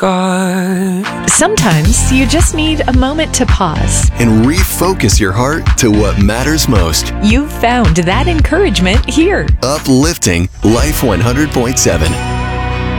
God. Sometimes you just need a moment to pause and refocus your heart to what matters most. You've found that encouragement here. Uplifting Life 100.7.